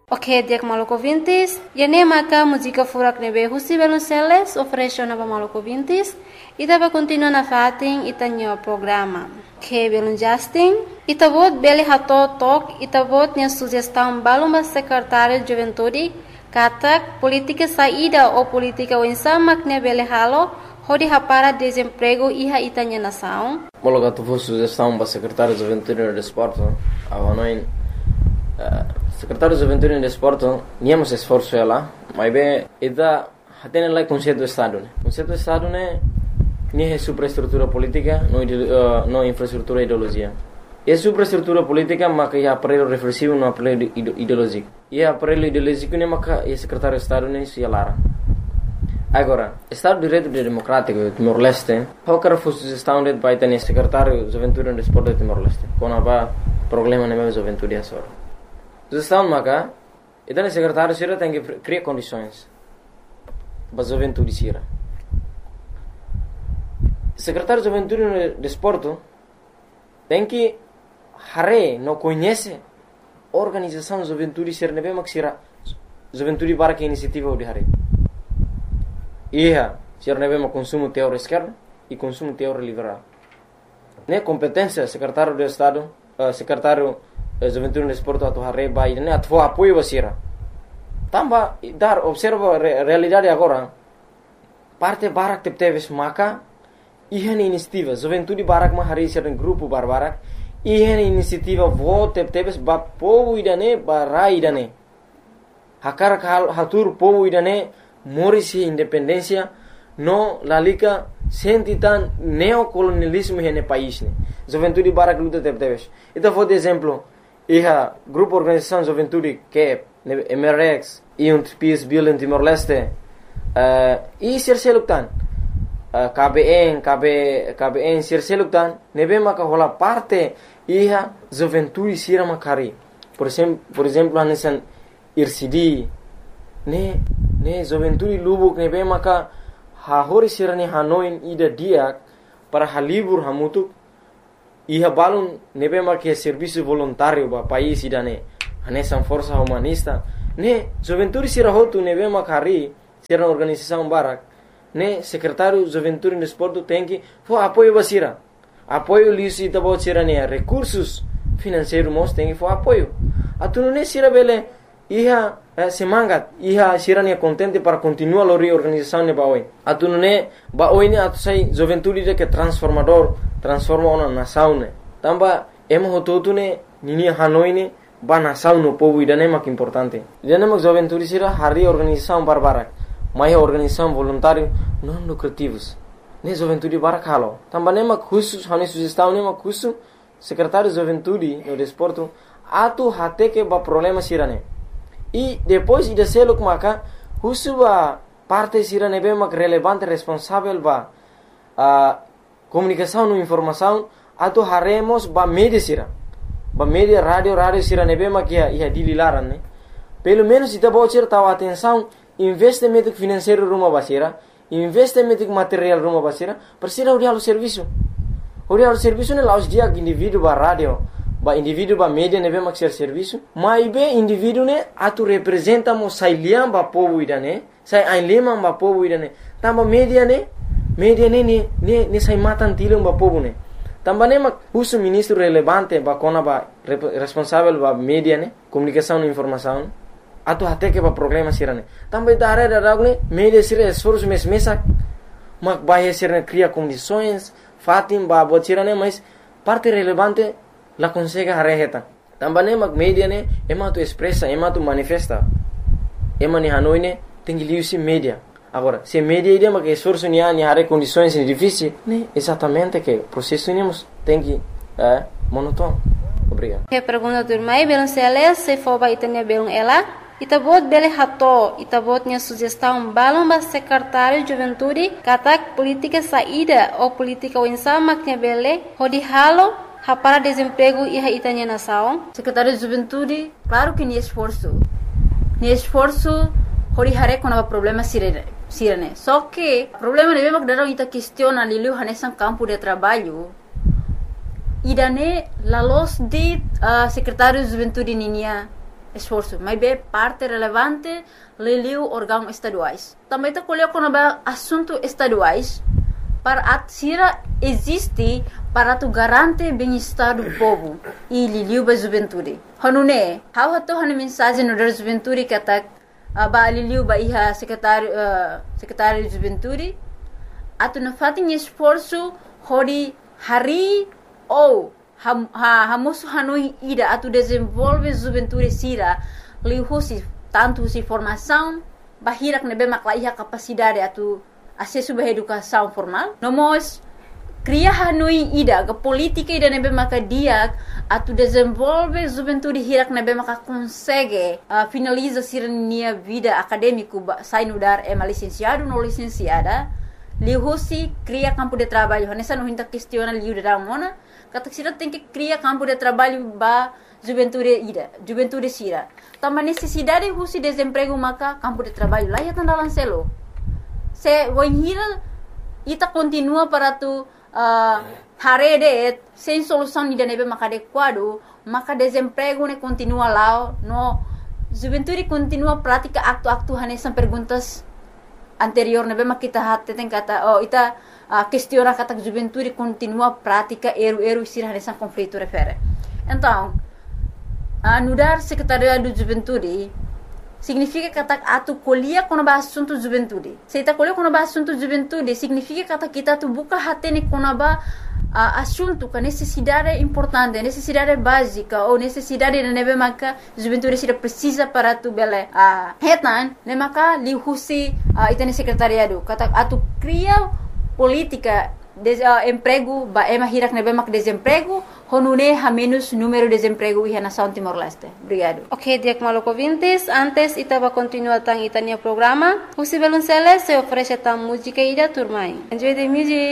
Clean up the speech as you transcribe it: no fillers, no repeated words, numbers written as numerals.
Ok, dia Maluco Vintis. E nem maka música furak nebe husi Belonceles oferece na Maluco Vintis. E dava continua na fating itanyo programa. Ok, Belon Justin. Itabot beli hato tok itabot nya sugestão baluma secretário de Juventude katak política saída ou política wensamak ne beli halo hodi hapara desemprego iha itanya nação. Mologa tu for sugestão para secretário de Juventude e Desporto. Avanoin secretário de Juventude e Desporto, niamos esforço ela, mas bem, ida hatene lá conceito do Estado, né? Conceito do Estado né, nem é superestrutura política, não infraestrutura ideologia. É superestrutura política, mas é aparelho reflexivo, não aparelho ideológico. E aparelho ideológico né, mas é secretário de Estado né, se alara. Agora, Estado de Direito Democrático Timor-Leste, qual que era a sugestão de para ter secretário de Juventude e Desporto de Timor-Leste? Quando há problema na minha juventude é só. Sugestão maka, então o secretário sira tem que criar condições para a juventude sira. Secretário de Juventude e Desporto tem que não conhece a organização de juventude sira nebe mak sira juventude para que iniciativa de hare. Iha sira nebe mak consumo teórico esquerdo e consumo teórico liberal. Ne competência secretário de Estado, secretário Juventude no Desporto atau hari baik ini atau apoio basira. Tambah dar observa realidade agora. Parte barak tepteves maka ihan inisiativa Juventude barak mah hari sering grupo barbarak ihan inisiativa vote tepteves ba povo idane barai idane. Hakar hatur povo idane morisi independência no lalika sentitan neocolonialismo hene país ne. Juventude barak luta tepteves. Itu foi de exemplo. Iha grupo organização Juventude que MRX e Peace Building Timor-Leste e Sirseluktan KBN Sirseluktan nebe maka hola parte iha Juventude sira makari por exemplo anesan IRCD ne Juventude Lubuk nebe maka hahori sira ne Hanoi ida diak para halibur hamutuk iha balun nebe marque serviço voluntário ba país idane anesan força humanista ne juventude sira hotu nebe makari sira organização barak ne secretário juventude e desporto tem que for apoio basira apoio lisi tabo sira ne recursos financeiros mos tem que for apoio atunu ne sira bele iha semangat iha sira ne contente para continuar a organização ne baoi atunu ne baoi ne atu sai juventude de que transforma ona nação ne tamba emo hototu ne nini Hanoi ne ba nação no povo idane mak importante idane mak juventude sira hari organização barbarak mai organização voluntário não lucrativos ne juventude barak halo tamba ne mak khusus hani sugestão ne mak khusus secretário de juventude no desporto atu hate que ba problema sira ne e depois ida seluk maka khusus ba parte sira ne be mak relevante responsável ba comunicação e informação atau haremos ba media sira ba media radio sira nebe makia ia dililaran ne pelo menos ita bocir tahu atenção investimento financeiro rumah basira investimento material rumah basira persira uri halu serviço ne laus dia indivíduo ba radio ba indivíduo ba media nebe makia serviço mai be indivíduo ne atu representa mo sailiam ba povo idane sai ainlema ba povo idane tamba media ne sai matan tilung ba povo ne também mak uso ministro relevante ba kona ba responsável ba media ne comunicação e informação atu até que ba problema sirane também da ne media sira esforço mesa mak ba sirane cria condições fatim ba botirane mas parte relevante la consegue hareheta também mak media ne ema tu expressa ema tu manifesta ema ni Hanoi ne tem liusi media. Agora, se media ideia mas que esforço ni hare condições difíceis, né? Exatamente que o processo tem que monótono. Obrigado. Que pergunta do irmão, Belonceles, se for vai ter belon ela, itabot bele hato, itabot nya sugestão balon ba secretário de juventude, katak política saída ou política winsama que bele, hodi halo, para desemprego e a itanya nação. Secretário de juventude, claro que ni esforço, hori hare com o problema sirene. Só que o problema de bebak darão ita questiona liu hanesan campo de trabalho. Idane la los de secretário de juventude ninia esforço, mas é parte relevante liliu órgãos estaduais. Também está colhendo quando assuntos estaduais para sira existe para tu garante bem-estar do povo e liliu ba juventude. Hanune, how hato hana mensagem no da juventude que atak ba liliu ba iha secretário de juventude atu na fatin esforço hori hari ou hamoso hanui ida atu desenvolve juventude sira lihusi tanto si formação bahirak nebe makla iha capacidade atu acesso ba educação formal nomos cria hanui ida ke politika ida nebe maka dia atu desenvolve juventude hirak nebe maka consegue finaliza sirnia vida acadêmico sai no dar licenciado no licenciada lihusi cria campo de trabalho nessa não hinta questiona liu da mona kata sira tem que criar campo de trabalho ba juventude sira também necessidade husi desemprego maka campo de trabalho lá ya tanda lancelo se voinhira ita continua para tu harede sem solução ni nebe maka adequado maka desemprego ne continua lá no juventude continua prática aktu hanesan perguntas anterior nebe maka kita hatte tem kata ita questiona kata juventude continua prática eru sira hanesan conflito refere então anudar secretaria do juventude significa kata atu colhia quando ba assunto juventude se ita colhia quando ba assunto juventude significa kata kita tu buka hatene quando ba assunto que necessidade importante necessidade básica ou necessidade de nebe maka juventude sira precisa para tu bele hetan ne maka lihusi ita secretariado kata atu cria política emprego ba hirak nebe mak desemprego honune ha menos número de desemprego e nação Timor-Leste. Obrigado. Ok, Diak Maloko Vintis, antes ita va continuar tang itania programa. Husi Belunceles se oferece tang música ida turmai. Enjoy the music.